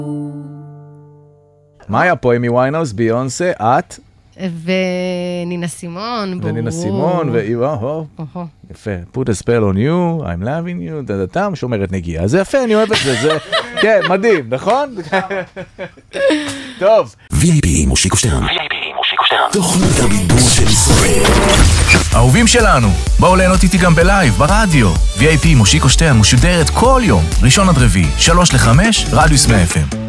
מה היה פה? אמי ויינהאוס, ביונסה, את? ונינה סימון, ברור. ונינה סימון, יפה. Put a spell on you, I'm loving you, דדתם, שומרת נגיעה. זה יפה, אני אוהב את זה. כן, מדהים, נכון? טוב. VIP מושיקו שטרן. תוכנית הבידור של ישראל. אהובים שלנו, בואו ליהנות איתי גם בלייב, ברדיו. VIP מושיקו שטרן משודרת כל יום, ראשון עד רביעי, 3 ל-5, רדיוס 100 FM.